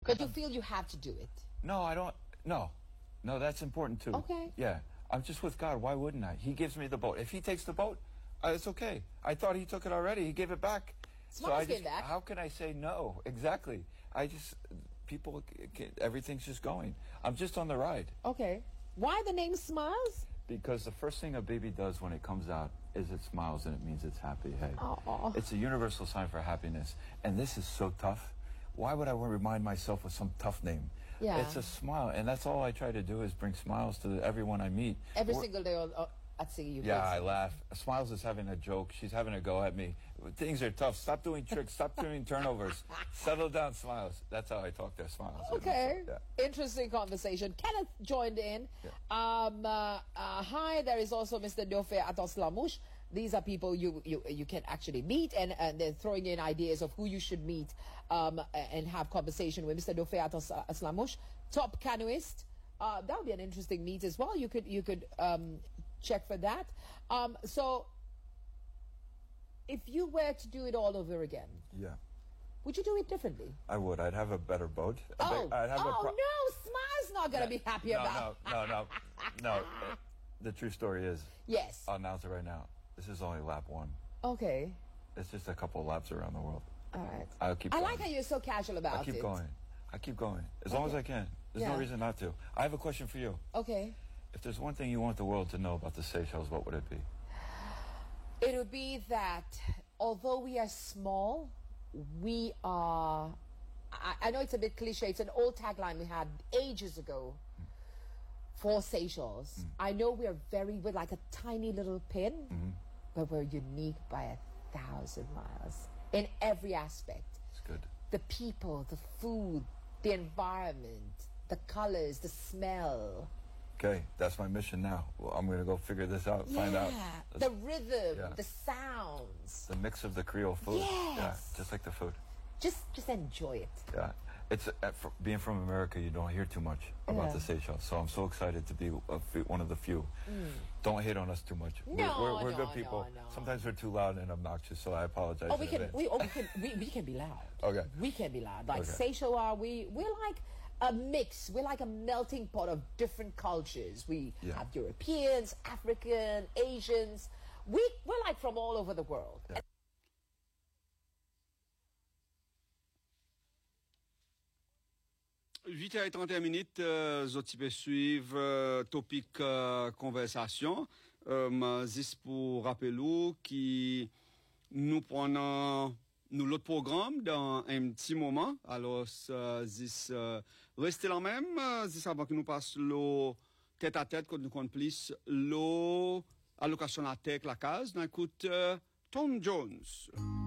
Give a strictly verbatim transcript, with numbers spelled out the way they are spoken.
But you feel you have to do it. No, I don't. No. No, that's important too. Okay. Yeah. I'm just with God. Why wouldn't I? He gives me the boat. If he takes the boat, uh, it's okay. I thought he took it already. He gave it back. Smiles so I gave just, back. How can I say no? Exactly. I just, people, everything's just going. I'm just on the ride. Okay. Why the name Smiles? Because the first thing a baby does when it comes out is it smiles, and it means it's happy. Hey, Aww. It's a universal sign for happiness. And this is so tough. Why would I want to remind myself of some tough name? Yeah. It's a smile, and that's all I try to do is bring smiles to everyone I meet. Every We're, single day on, uh, at Sea you Yeah, I laugh. Smiles is having a joke. She's having a go at me. Things are tough. Stop doing tricks. Stop doing turnovers. Settle down, Smiles. That's how I talk to Smiles. Okay. Yeah. Interesting conversation. Kenneth joined in. Yeah. Um, uh, uh, hi, there is also Mister Ndofe Atos Lamouche. These are people you, you you can actually meet, and, and they're throwing in ideas of who you should meet um, and have conversation with. Mister Ndofe Atos Lamouche, top canoeist. Uh, that would be an interesting meet as well. You could you could um, check for that. Um, so, if you were to do it all over again, Yeah. would you do it differently? I would. I'd have a better boat. A Oh, big- I'd have oh a pro- no, Smile's not going to be happy no, about. No, no, no, no. Uh, the true story is, Yes. I'll announce it right now. This is only lap one. Okay. It's just a couple laps around the world. All right. I'll keep I going. like how you're so casual about I keep it. going. I keep going. As long as I can. There's Yeah. no reason not to. I have a question for you. Okay. If there's one thing you want the world to know about the Seychelles, what would it be? It would be that although we are small, we are. I, I know it's a bit cliche. It's an old tagline we had ages ago mm. for Seychelles. Mm. I know we are very, we're like a tiny little pin, mm-hmm. but we're unique by a thousand miles in every aspect. It's good. The people, the food, the environment, the colors, the smell. Okay, that's my mission now. Well, I'm going to go figure this out, yeah. find out. The rhythm, yeah. the sounds. The mix of the Creole food. Yes. Yeah, just like the food. Just just enjoy it. Yeah. It's uh, for, being from America, you don't hear too much about yeah. the Seychelles. So I'm so excited to be a few, one of the few. Mm. Don't hate on us too much. No, we're we're, we're no, good people. No, no. Sometimes we're too loud and obnoxious, so I apologize. Oh, we can we, oh, we can we, we can be loud. Okay. We can be loud. Like okay. Seychelles are we we're like a mix. We're like a melting pot of different cultures. We yeah. have Europeans, African, Asians. We we're like from all over the world. Yeah. huit heures trente minutes, euh, zoti pe suivre euh, topic euh, conversation. Euh, juste pour rappeler qui nous prenons nous l'autre programme dans un petit moment. Alors, euh, juste euh, restez là même, juste avant que nous passe l'eau tête à tête, quand nous compte plus l'eau allocation la tech, la case. On écoute euh, Tom Jones.